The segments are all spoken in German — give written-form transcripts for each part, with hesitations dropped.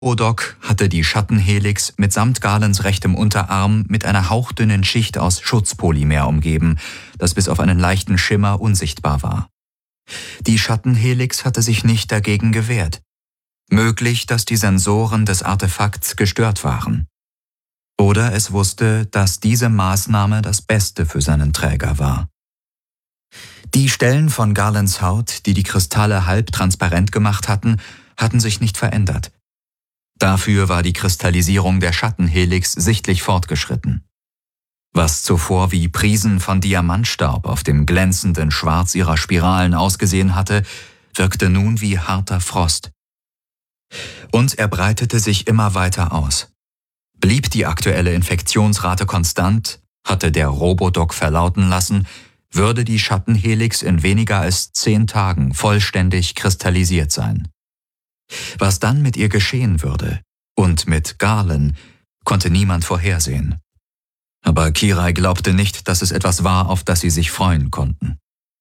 Robodok hatte die Schattenhelix mitsamt Galens rechtem Unterarm mit einer hauchdünnen Schicht aus Schutzpolymer umgeben, das bis auf einen leichten Schimmer unsichtbar war. Die Schattenhelix hatte sich nicht dagegen gewehrt. Möglich, dass die Sensoren des Artefakts gestört waren. Oder es wusste, dass diese Maßnahme das Beste für seinen Träger war. Die Stellen von Galens Haut, die die Kristalle halb transparent gemacht hatten sich nicht verändert. Dafür war die Kristallisierung der Schattenhelix sichtlich fortgeschritten. Was zuvor wie Prisen von Diamantstaub auf dem glänzenden Schwarz ihrer Spiralen ausgesehen hatte, wirkte nun wie harter Frost. Und er breitete sich immer weiter aus. Blieb die aktuelle Infektionsrate konstant, hatte der Robodok verlauten lassen, würde die Schattenhelix in weniger als 10 Tagen vollständig kristallisiert sein. Was dann mit ihr geschehen würde und mit Galen, konnte niemand vorhersehen. Aber Kirai glaubte nicht, dass es etwas war, auf das sie sich freuen konnten.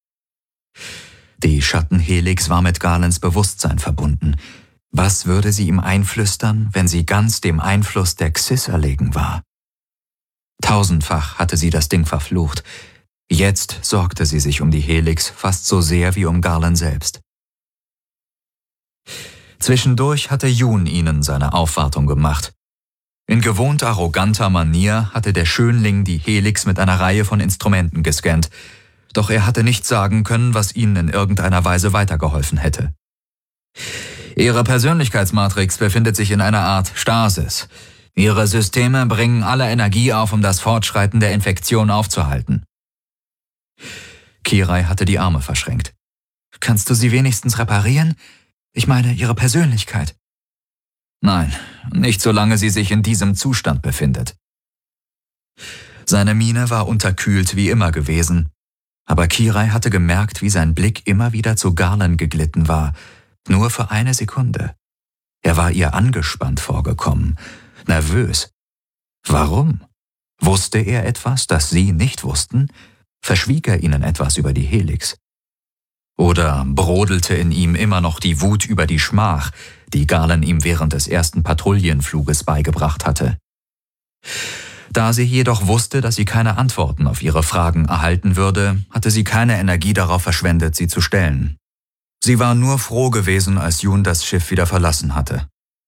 Die Schattenhelix war mit Galens Bewusstsein verbunden. Was würde sie ihm einflüstern, wenn sie ganz dem Einfluss der Xyz erlegen war? Tausendfach hatte sie das Ding verflucht. Jetzt sorgte sie sich um die Helix fast so sehr wie um Galen selbst. Zwischendurch hatte Jun ihnen seine Aufwartung gemacht. In gewohnt arroganter Manier hatte der Schönling die Helix mit einer Reihe von Instrumenten gescannt, doch er hatte nicht sagen können, was ihnen in irgendeiner Weise weitergeholfen hätte. Ihre Persönlichkeitsmatrix befindet sich in einer Art Stasis. Ihre Systeme bringen alle Energie auf, um das Fortschreiten der Infektion aufzuhalten. Kirai hatte die Arme verschränkt. Kannst du sie wenigstens reparieren? Ich meine, ihre Persönlichkeit. Nein, nicht solange sie sich in diesem Zustand befindet. Seine Miene war unterkühlt wie immer gewesen, aber Kirai hatte gemerkt, wie sein Blick immer wieder zu Galen geglitten war, nur für eine Sekunde. Er war ihr angespannt vorgekommen, nervös. Warum? Wusste er etwas, das sie nicht wussten? Verschwieg er ihnen etwas über die Helix? Oder brodelte in ihm immer noch die Wut über die Schmach, die Galen ihm während des ersten Patrouillenfluges beigebracht hatte? Da sie jedoch wusste, dass sie keine Antworten auf ihre Fragen erhalten würde, hatte sie keine Energie darauf verschwendet, sie zu stellen. Sie war nur froh gewesen, als Jun das Schiff wieder verlassen hatte.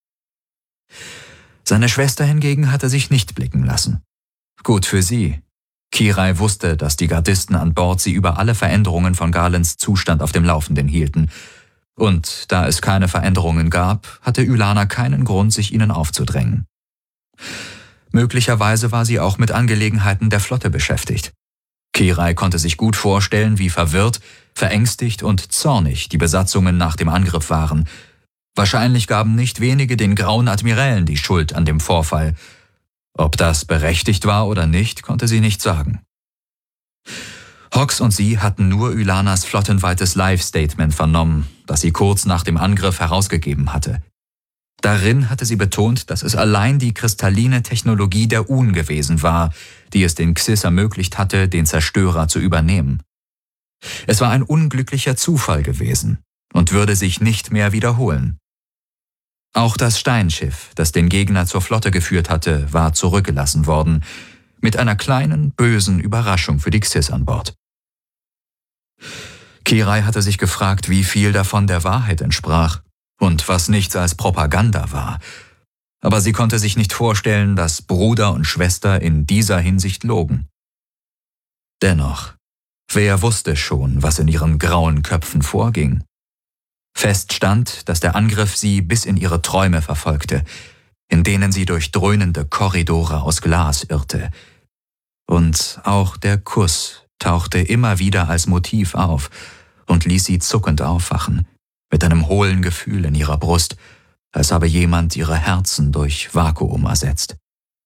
Seine Schwester hingegen hatte sich nicht blicken lassen. Gut für sie. Kirai wusste, dass die Gardisten an Bord sie über alle Veränderungen von Galens Zustand auf dem Laufenden hielten. Und da es keine Veränderungen gab, hatte Ylana keinen Grund, sich ihnen aufzudrängen. Möglicherweise war sie auch mit Angelegenheiten der Flotte beschäftigt. Kirai konnte sich gut vorstellen, wie verwirrt, verängstigt und zornig die Besatzungen nach dem Angriff waren. Wahrscheinlich gaben nicht wenige den Grauen Admirälen die Schuld an dem Vorfall. Ob das berechtigt war oder nicht, konnte sie nicht sagen. Hawks und sie hatten nur Ylanas flottenweites Live-Statement vernommen, das sie kurz nach dem Angriff herausgegeben hatte. Darin hatte sie betont, dass es allein die kristalline Technologie der UN gewesen war, die es den Xyz ermöglicht hatte, den Zerstörer zu übernehmen. Es war ein unglücklicher Zufall gewesen und würde sich nicht mehr wiederholen. Auch das Steinschiff, das den Gegner zur Flotte geführt hatte, war zurückgelassen worden, mit einer kleinen, bösen Überraschung für die Xyz an Bord. Kirai hatte sich gefragt, wie viel davon der Wahrheit entsprach und was nichts als Propaganda war. Aber sie konnte sich nicht vorstellen, dass Bruder und Schwester in dieser Hinsicht logen. Dennoch, wer wusste schon, was in ihren grauen Köpfen vorging? Fest stand, dass der Angriff sie bis in ihre Träume verfolgte, in denen sie durch dröhnende Korridore aus Glas irrte. Und auch der Kuss tauchte immer wieder als Motiv auf und ließ sie zuckend aufwachen, mit einem hohlen Gefühl in ihrer Brust, als habe jemand ihre Herzen durch Vakuum ersetzt.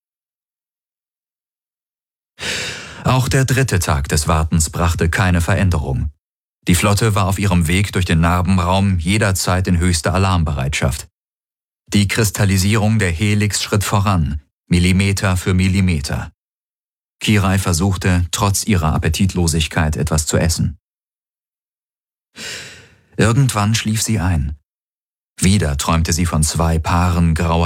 Auch der 3. Tag des Wartens brachte keine Veränderung. Die Flotte war auf ihrem Weg durch den Narbenraum jederzeit in höchster Alarmbereitschaft. Die Kristallisierung der Helix schritt voran, Millimeter für Millimeter. Kirai versuchte, trotz ihrer Appetitlosigkeit etwas zu essen. Irgendwann schlief sie ein. Wieder träumte sie von 2 Paaren grauer